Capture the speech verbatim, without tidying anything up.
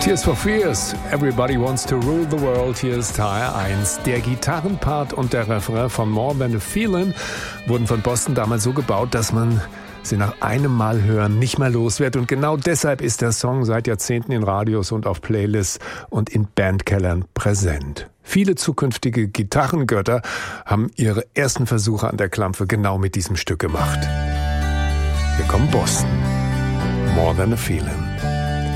Tears for Fears, Everybody Wants to Rule the World, hier ist H R eins. Der Gitarrenpart und der Refrain von More Than a Feeling wurden von Boston damals so gebaut, dass man sie nach einem Mal hören nicht mehr los wird. Und genau deshalb ist der Song seit Jahrzehnten in Radios und auf Playlists und in Bandkellern präsent. Viele zukünftige Gitarrengötter haben ihre ersten Versuche an der Klampfe genau mit diesem Stück gemacht. Hier kommt Boston, More Than a Feeling.